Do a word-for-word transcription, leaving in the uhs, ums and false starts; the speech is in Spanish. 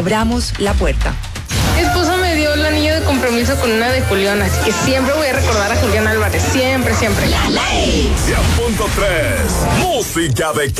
abramos la puerta. Mi esposo me dio el anillo de compromiso con una de Julián, así que siempre voy a recordar a Julián Álvarez, siempre, siempre. cien punto tres, música de